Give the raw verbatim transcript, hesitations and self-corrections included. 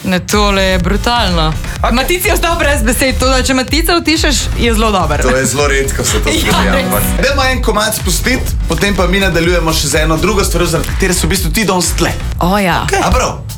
Ne, tole je brutalno. Okay. Matic je ostal brez besed, to, da če Matica vtišeš, je zelo dober. To je zelo redko, se to zgodi. Ja, Dajmo en komad spustiti, potem pa mi nadaljujemo še z eno drugo stvar, zaradi katere so v bistvu ti danes tle. O ja. Okay. A prav?